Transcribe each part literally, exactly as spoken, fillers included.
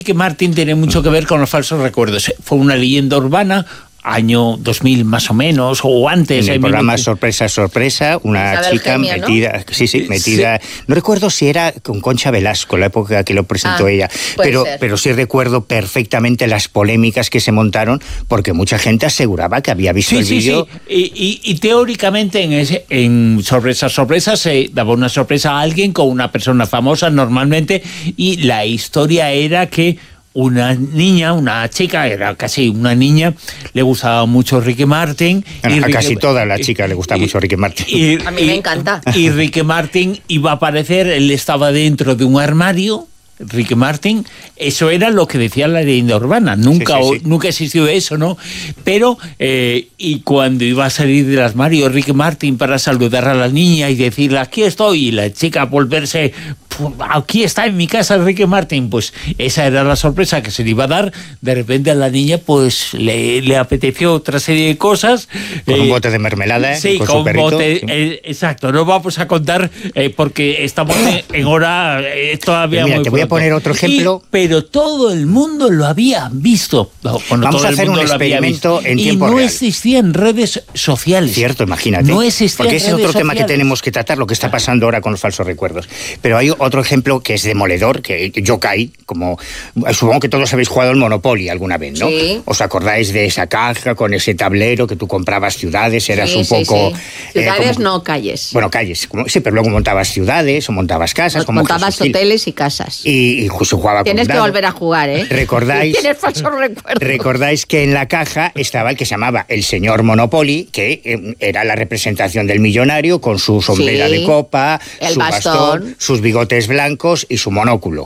Que Martin tiene mucho que ver con los falsos recuerdos. Fue una leyenda urbana, año dos mil más o menos, o antes. En el programa Sorpresa, Sorpresa, una Isabel chica Gemia, metida, ¿no? sí, sí, metida, sí. No recuerdo si era con Concha Velasco, la época que lo presentó ah, ella, pero, pero sí recuerdo perfectamente las polémicas que se montaron, porque mucha gente aseguraba que había visto sí, el sí, vídeo. Sí. Y, y, y teóricamente en, ese, en Sorpresa, Sorpresa se daba una sorpresa a alguien con una persona famosa normalmente, y la historia era que una niña, una chica, era casi una niña, le gustaba mucho Ricky Martin. Bueno, y a Ricky, casi todas las chicas le gusta y, mucho Ricky Martin. Y, a mí me encanta. Y Ricky Martin iba a aparecer, él estaba dentro de un armario, Ricky Martin, eso era lo que decía la leyenda urbana, nunca, sí, sí, sí. nunca existió eso, ¿no? Pero, eh, y cuando iba a salir del armario Ricky Martin para saludar a la niña y decirle, aquí estoy, y la chica volverse, aquí está en mi casa Ricky Martin, pues esa era la sorpresa que se le iba a dar. De repente a la niña pues le, le apeteció otra serie de cosas. Con eh, un bote de mermelada, sí, con, con su perrito. Bote, sí. eh, exacto, no vamos a contar eh, porque estamos en, en hora eh, todavía mira, muy te voy pronto. a poner otro ejemplo. Y, pero todo el mundo lo había visto. Bueno, vamos todo a hacer el mundo un experimento en tiempo real. Y no real. existían redes sociales. Cierto, imagínate. No existían Porque ese es otro redes tema sociales. que tenemos que tratar, lo que está pasando ahora con los falsos recuerdos. Pero hay otro ejemplo que es demoledor, que yo caí, como supongo que todos habéis jugado al Monopoly alguna vez, ¿no? Sí. ¿Os acordáis de esa caja con ese tablero que tú comprabas ciudades? Eras sí, un sí, poco... Sí. Ciudades eh, como, no, calles. Bueno, calles. Como, sí, pero luego montabas ciudades o montabas casas. Como montabas hoteles y casas. Y, y se jugaba Tienes con que volver a jugar, ¿eh? ¿Recordáis? Tienes falsos recuerdos. Recordáis que en la caja estaba el que se llamaba el señor Monopoly, que eh, era la representación del millonario con su sombrera sí, de copa, el su bastón. bastón, sus bigotes blancos y su monóculo.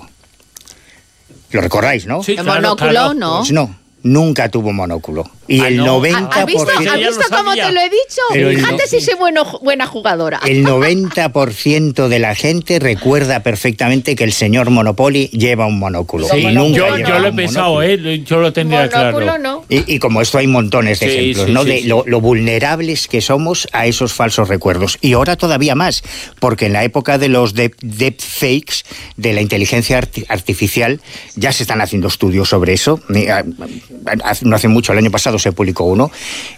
¿Lo recordáis, no? Sí, el claro, monóculo, claro. ¿no? Pues no, nunca tuvo monóculo. Y ah, el no. noventa ¿Has visto, por ciento... ¿has visto cómo te lo he dicho? Pero Fíjate no, si soy bueno, buena jugadora. El noventa por ciento de la gente recuerda perfectamente que el señor Monopoly lleva un monóculo. Sí, y nunca yo, lleva yo lo he un pensado, monóculo. ¿eh? Yo lo tendría monóculo, claro. No. Y, y como esto hay montones de sí, ejemplos, sí, ¿no? Sí, de sí. Lo, lo vulnerables que somos a esos falsos recuerdos. Y ahora todavía más, porque en la época de los deepfakes, de la inteligencia arti- artificial, ya se están haciendo estudios sobre eso. No hace mucho, el año pasado se publicó uno.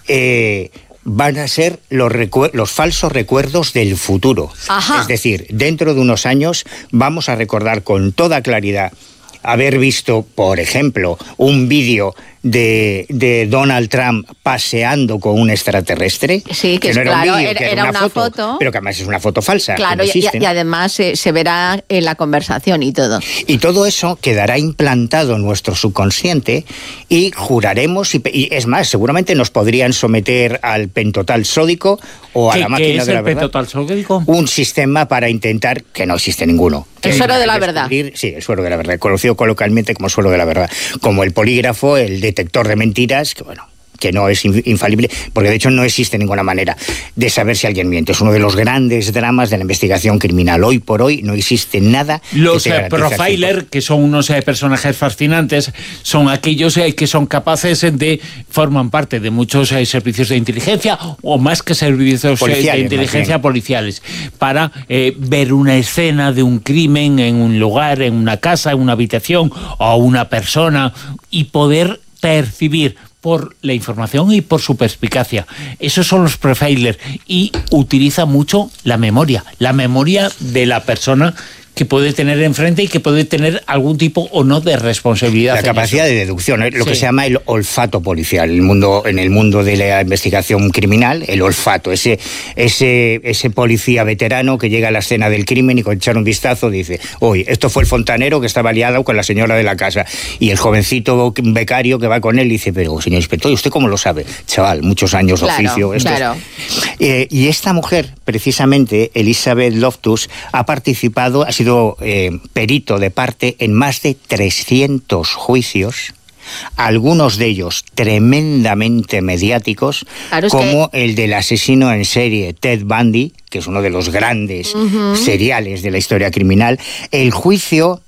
Eh, van a ser los, recu- los falsos recuerdos del futuro. Ajá. Es decir, dentro de unos años vamos a recordar con toda claridad haber visto, por ejemplo, un vídeo de, de Donald Trump paseando con un extraterrestre. Sí, que, que no era claro, un vídeo, era, que era, era una, una foto, foto. Pero que además es una foto falsa. Claro, no existe, y, ¿no? y además eh, se verá en la conversación y todo. Y todo eso quedará implantado en nuestro subconsciente y juraremos, y, y es más, seguramente nos podrían someter al pentotal sódico o a ¿Qué, la máquina ¿qué es de la el verdad. pentotal sódico? Un sistema para intentar, que no existe ninguno. El suero de la verdad. Sí, el suero de la verdad, conocido coloquialmente como suero de la verdad. Como el polígrafo, el detector de mentiras, que bueno, que no es infalible, porque de hecho no existe ninguna manera de saber si alguien miente. Es uno de los grandes dramas de la investigación criminal. Hoy por hoy no existe nada. Los que te eh, profiler, que son unos eh, personajes fascinantes, son aquellos eh, que son capaces de, forman parte de muchos eh, servicios de inteligencia, o más que servicios eh, de inteligencia policiales, para eh, ver una escena de un crimen en un lugar, en una casa, en una habitación, o una persona, y poder percibir por la información y por su perspicacia. Esos son los profilers, y utiliza mucho la memoria, la memoria de la persona que puede tener enfrente y que puede tener algún tipo o no de responsabilidad. La capacidad de deducción, ¿eh? lo sí. que se llama el olfato policial. El mundo, en el mundo de la investigación criminal, el olfato, ese, ese, ese policía veterano que llega a la escena del crimen y con echar un vistazo dice, oye, esto fue el fontanero que estaba liado con la señora de la casa. Y el jovencito becario que va con él dice, pero señor inspector, ¿y usted cómo lo sabe? Chaval, muchos años de claro, oficio. Esto claro. es... eh, y esta mujer, precisamente, Elizabeth Loftus, ha participado, ha sido Eh, perito de parte en más de trescientos juicios, algunos de ellos tremendamente mediáticos, claro, como que... el del asesino en serie Ted Bundy, que es uno de los grandes uh-huh. seriales de la historia criminal. El juicio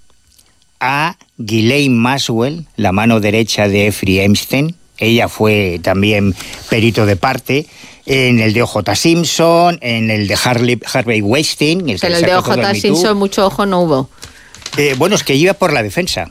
a Ghislaine Maxwell, la mano derecha de Jeffrey Epstein, ella fue también perito de parte, en el de O J Simpson, en el de Harley, Harvey Weinstein. El, el de O J Simpson mucho ojo no hubo. Eh, bueno, es que iba por la defensa.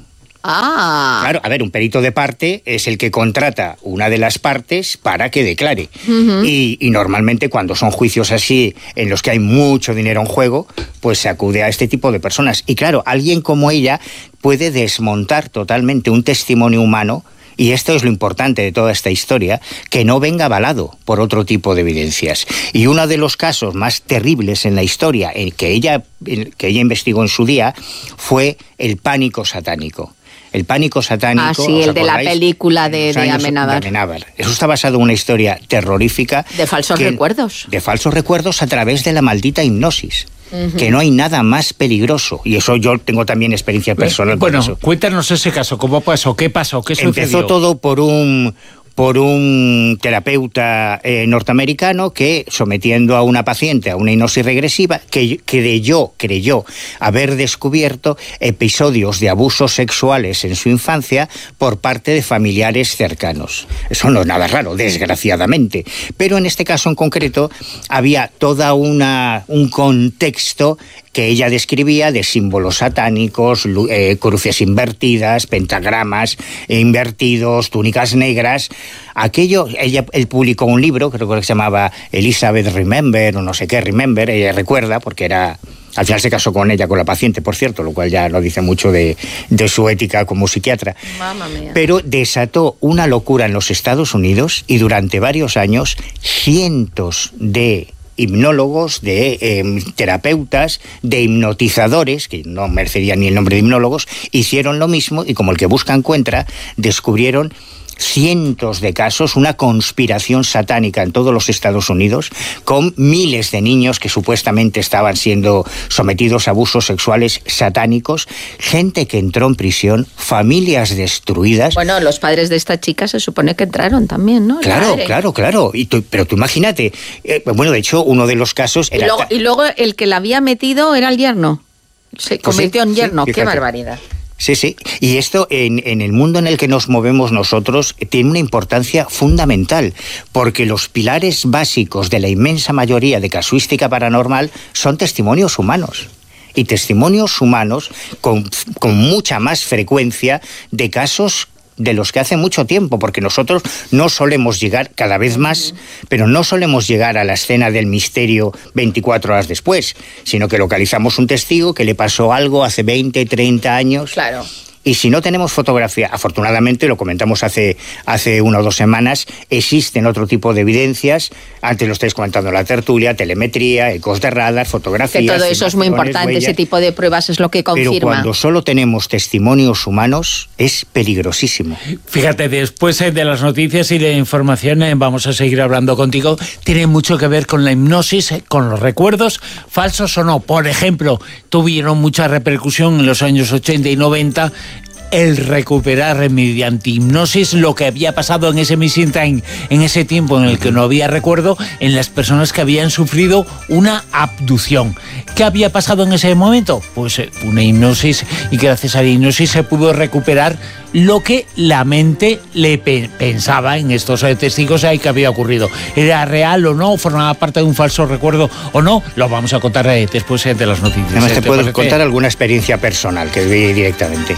Ah. Claro, a ver, un perito de parte es el que contrata una de las partes para que declare. Uh-huh. y, y normalmente cuando son juicios así, en los que hay mucho dinero en juego, pues se acude a este tipo de personas. Y claro, alguien como ella puede desmontar totalmente un testimonio humano. Y esto es lo importante de toda esta historia, que no venga avalado por otro tipo de evidencias. Y uno de los casos más terribles en la historia, el que ella, el que ella investigó en su día, fue el pánico satánico. El pánico satánico... Ah, sí, el de la película de, de Amenábar. de Amenábar. Eso está basado en una historia terrorífica. De falsos que, recuerdos. De falsos recuerdos a través de la maldita hipnosis. Uh-huh. Que no hay nada más peligroso. Y eso yo tengo también experiencia personal. Bueno, con eso. Cuéntanos ese caso. ¿Cómo pasó? ¿Qué pasó? ¿Qué sucedió? Empezó todo por un... por un terapeuta eh, norteamericano que, sometiendo a una paciente a una hipnosis regresiva, que creyó, creyó haber descubierto episodios de abusos sexuales en su infancia por parte de familiares cercanos. Eso no es nada raro, desgraciadamente. Pero en este caso en concreto había toda una un contexto que ella describía de símbolos satánicos, eh, cruces invertidas, pentagramas invertidos, túnicas negras. Aquello, ella, él publicó un libro, creo que se llamaba Elizabeth Remember, o no sé qué, Remember, ella recuerda, porque era... Al final se casó con ella, con la paciente, por cierto, lo cual ya lo dice mucho de, de su ética como psiquiatra. Mamma mía. Pero desató una locura en los Estados Unidos y durante varios años cientos de hipnólogos, de eh, terapeutas, de hipnotizadores, que no merecerían ni el nombre de hipnólogos, hicieron lo mismo y como el que busca encuentra, descubrieron cientos de casos, una conspiración satánica en todos los Estados Unidos, con miles de niños que supuestamente estaban siendo sometidos a abusos sexuales satánicos, gente que entró en prisión, familias destruidas. Bueno, los padres de esta chica se supone que entraron también, ¿no? Claro, claro, claro. Y tú, pero tú imagínate, eh, bueno, de hecho, uno de los casos era... Y luego, y luego el que la había metido era el yerno. Se convirtió pues sí, en yerno. Sí, qué barbaridad. Sí, sí. Y esto en, en el mundo en el que nos movemos nosotros tiene una importancia fundamental, porque los pilares básicos de la inmensa mayoría de casuística paranormal son testimonios humanos. Y testimonios humanos con, con mucha más frecuencia de casos de los que hace mucho tiempo, porque nosotros no solemos llegar, cada vez más, pero no solemos llegar a la escena del misterio veinticuatro horas después, sino que localizamos un testigo que le pasó algo hace veinte, treinta años. Claro. Y si no tenemos fotografía, afortunadamente, lo comentamos hace, hace una o dos semanas, existen otro tipo de evidencias, antes lo estáis comentando en la tertulia, telemetría, ecos de radar, fotografías... Que todo eso es muy importante, huellas, ese tipo de pruebas es lo que confirma. Pero cuando solo tenemos testimonios humanos, es peligrosísimo. Fíjate, después de las noticias y de información, vamos a seguir hablando contigo, tiene mucho que ver con la hipnosis, con los recuerdos, falsos o no. Por ejemplo, tuvieron mucha repercusión en los años ochenta y noventa el recuperar mediante hipnosis lo que había pasado en ese missing time, en ese tiempo en el que no había recuerdo, en las personas que habían sufrido una abducción. ¿Qué había pasado en ese momento? Pues una hipnosis, y gracias a la hipnosis se pudo recuperar lo que la mente le pe pensaba en estos eh, testigos ahí que había ocurrido. ¿Era real o no? ¿Formaba parte de un falso recuerdo o no? Lo vamos a contar eh, después eh, de las noticias. Además eh, te, te puedo parece? contar alguna experiencia personal que vi directamente.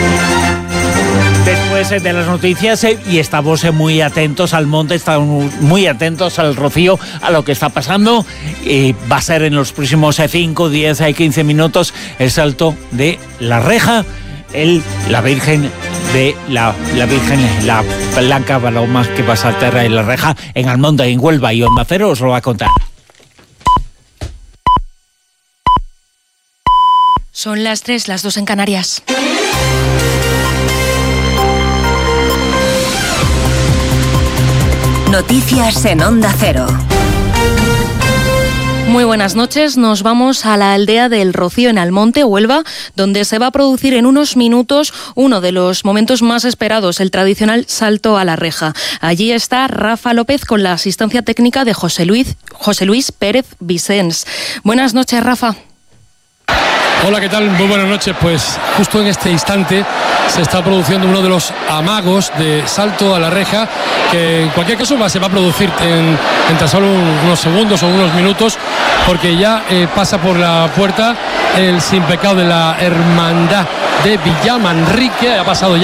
Después de las noticias, eh, y estamos eh, muy atentos al monte, estamos muy atentos al Rocío, a lo que está pasando. Eh, va a ser en los próximos eh, cinco, diez, quince minutos el salto de la reja, el, la Virgen de la, la Virgen, la Blanca Paloma que va a saltar en la reja en Almonte, en Huelva, y Onda Cero os lo va a contar. Son las tres, las dos en Canarias. Noticias en Onda Cero. Muy buenas noches, nos vamos a la aldea del Rocío en Almonte, Huelva, donde se va a producir en unos minutos uno de los momentos más esperados, el tradicional salto a la reja. Allí está Rafa López con la asistencia técnica de José Luis, José Luis Pérez Vicens. Buenas noches, Rafa. Hola, ¿qué tal? Muy buenas noches. Pues justo en este instante se está produciendo uno de los amagos de salto a la reja, que en cualquier caso va, se va a producir en, en tan solo unos segundos o unos minutos, porque ya eh, pasa por la puerta el sin pecado de la hermandad de Villamanrique. Ha pasado ya